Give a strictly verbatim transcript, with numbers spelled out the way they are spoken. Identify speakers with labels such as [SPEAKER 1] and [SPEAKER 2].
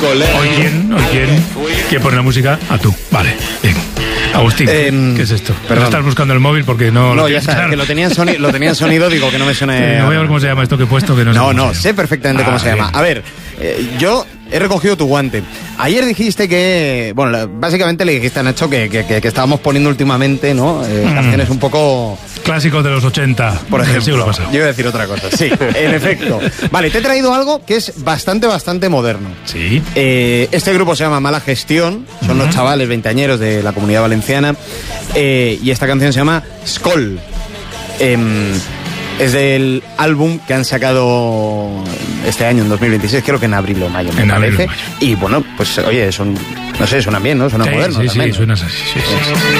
[SPEAKER 1] colegio.
[SPEAKER 2] ¿Hoy quién? ¿Hoy quién? ¿Quién pone la música? A tú. Vale, bien. Agustín,
[SPEAKER 3] Eh,
[SPEAKER 2] ¿qué es esto?
[SPEAKER 3] perdón.
[SPEAKER 2] No estás buscando el móvil porque no...
[SPEAKER 3] No,
[SPEAKER 2] lo
[SPEAKER 3] ya
[SPEAKER 2] tienes
[SPEAKER 3] está,
[SPEAKER 2] claro.
[SPEAKER 3] que lo tenía en soni- lo tenía en sonido, digo que no me suene...
[SPEAKER 2] Eh, voy a ver cómo se llama esto que he puesto, que no sé
[SPEAKER 3] No,
[SPEAKER 2] cómo
[SPEAKER 3] no,
[SPEAKER 2] se
[SPEAKER 3] sé
[SPEAKER 2] llama.
[SPEAKER 3] perfectamente cómo
[SPEAKER 2] Ah,
[SPEAKER 3] se llama.
[SPEAKER 2] bien.
[SPEAKER 3] A ver, eh, yo he recogido tu guante. Ayer dijiste que, bueno, la- básicamente le dijiste a Nacho que, que, que, que estábamos poniendo últimamente, ¿no? Eh,
[SPEAKER 2] Mm.
[SPEAKER 3] Canciones un poco...
[SPEAKER 2] Clásicos de los ochenta,
[SPEAKER 3] Por
[SPEAKER 2] del siglo
[SPEAKER 3] ejemplo,
[SPEAKER 2] pasado.
[SPEAKER 3] yo iba a decir otra cosa. Sí, en efecto. Vale, te he traído algo que es bastante, bastante moderno.
[SPEAKER 2] Sí.
[SPEAKER 3] Eh, este grupo se llama Mala Gestión, son los chavales veinteañeros de la Comunidad Valenciana, eh, y esta canción se llama Skol. Em, es del álbum que han sacado este año, en dos mil veintiséis, creo que en abril o mayo, me
[SPEAKER 2] En abril o
[SPEAKER 3] parece.
[SPEAKER 2] mayo.
[SPEAKER 3] Y bueno, pues oye, son, no sé, suenan bien, ¿no? Suenan
[SPEAKER 2] Sí,
[SPEAKER 3] modernos
[SPEAKER 2] sí,
[SPEAKER 3] también.
[SPEAKER 2] sí, suena así. Sí, sí, sí.